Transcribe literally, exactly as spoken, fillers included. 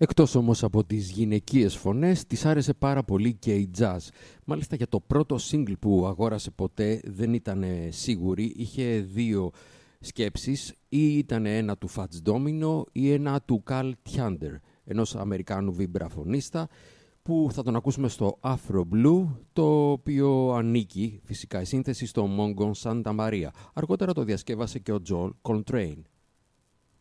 Εκτός όμως από τις γυναικείες φωνές, της άρεσε πάρα πολύ και η jazz. Μάλιστα για το πρώτο single που αγόρασε ποτέ δεν ήταν σίγουρη, είχε δύο σκέψεις, ή ήταν ένα του Fats Domino ή ένα του Carl Tjander, ενός Αμερικάνου βιμπραφωνίστα, που θα τον ακούσουμε στο Afro Blue, το οποίο ανήκει φυσικά η σύνθεση στο Mongo Santa Maria. Αργότερα το διασκεύασε και ο John Coltrane.